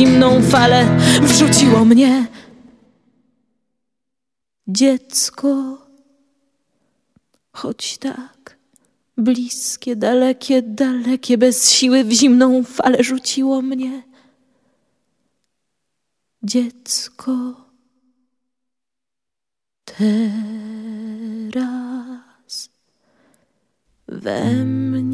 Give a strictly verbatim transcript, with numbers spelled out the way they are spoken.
zimną falę wrzuciło mnie. Dziecko, choć tak bliskie, dalekie, dalekie, bez siły w zimną falę rzuciło mnie. Dziecko, teraz we mnie.